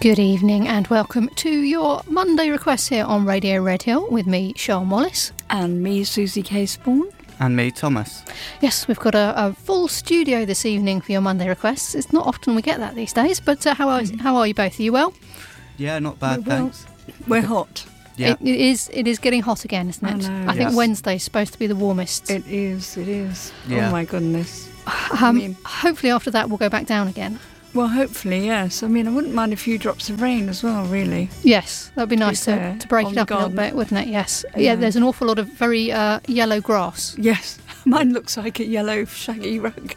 Good evening and welcome to your Monday requests here on Radio Red Hill with me, Sian Wallace. And me, Susie K-Spawn. And me, Thomas. Yes, we've got a full studio this evening for your Monday requests. It's not often we get that these days, but how are you both? Are you well? Yeah, not bad, thanks. We're hot. Yeah. It is getting hot again, isn't it? I think Wednesday's supposed to be the warmest. It is. Yeah. Oh my goodness. Hopefully after that we'll go back down again. Well, hopefully, yes. I mean, I wouldn't mind a few drops of rain as well, really. Yes, that would be nice to break it up a little bit, wouldn't it? Yes. Yeah, there's an awful lot of very yellow grass. Yes, mine looks like a yellow shaggy rug.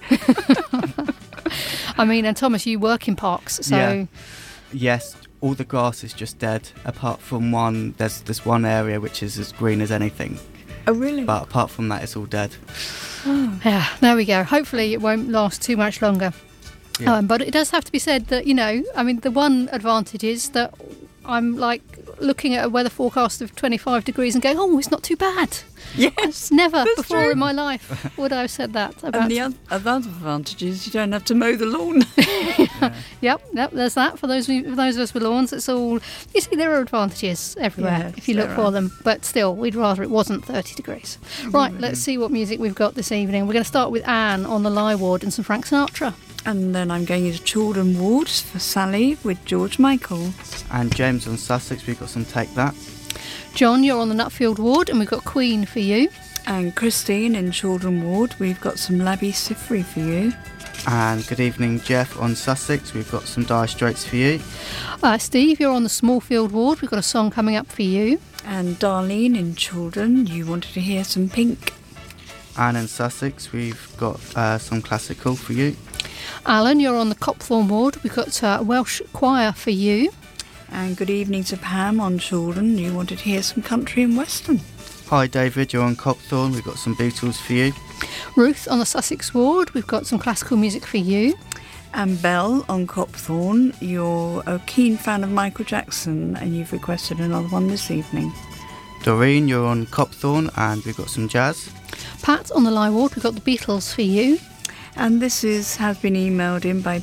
I mean, and Thomas, you work in parks, so... Yeah. Yes, all the grass is just dead, apart from there's this one area which is as green as anything. Oh, really? But apart from that, it's all dead. Oh. Yeah, there we go. Hopefully it won't last too much longer. Yeah. But it does have to be said that, the one advantage is that I'm like looking at a weather forecast of 25 degrees and going, oh, it's not too bad. Yes. Never before in my life would I have said that. And the other advantage is you don't have to mow the lawn. Yep, there's that. For those of us with lawns, it's all... You see, there are advantages everywhere if you look for them. But still, we'd rather it wasn't 30 degrees. Right, let's see what music we've got this evening. We're going to start with Anne on the Lie Ward and some Frank Sinatra. And then I'm going into Children Ward for Sally with George Michael. And James on Sussex, we've got some Take That. John, you're on the Nutfield Ward and we've got Queen for you. And Christine in Children Ward, we've got some Labby Sifri for you. And good evening, Jeff on Sussex, we've got some Dire Straits for you. Steve, you're on the Smallfield Ward, we've got a song coming up for you. And Darlene in Children, you wanted to hear some Pink. And in Sussex, we've got some classical for you. Alan, you're on the Copthorne Ward. We've got Welsh Choir for you. And good evening to Pam on Children. You wanted to hear some country and western. Hi, David. You're on Copthorne. We've got some Beatles for you. Ruth on the Sussex Ward. We've got some classical music for you. And Belle on Copthorne. You're a keen fan of Michael Jackson and you've requested another one this evening. Doreen, you're on Copthorne and we've got some jazz. Pat on the Lie Ward. We've got the Beatles for you. And this has been emailed in by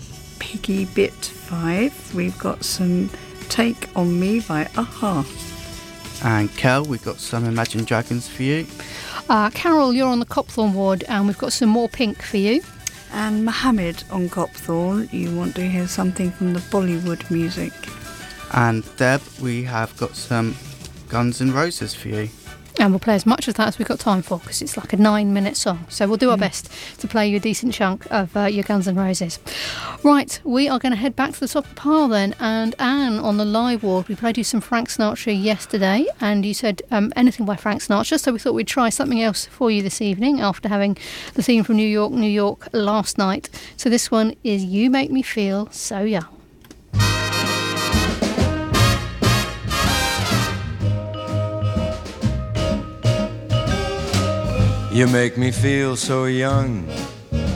PiggyBit5. We've got some Take On Me by Aha. And Kel, we've got some Imagine Dragons for you. Carol, you're on the Copthorne Ward and we've got some more Pink for you. And Mohammed on Copthorne, you want to hear something from the Bollywood music. And Deb, we have got some Guns N' Roses for you. And we'll play as much of that as we've got time for because it's like a 9-minute song. So we'll do our best to play you a decent chunk of your Guns N' Roses. Right, we are going to head back to the top of the pile then. And Anne on the Lie Ward, we played you some Frank Sinatra yesterday. And you said anything by Frank Sinatra. So we thought we'd try something else for you this evening after having the theme from New York, New York last night. So this one is You Make Me Feel So Young. You make me feel so young,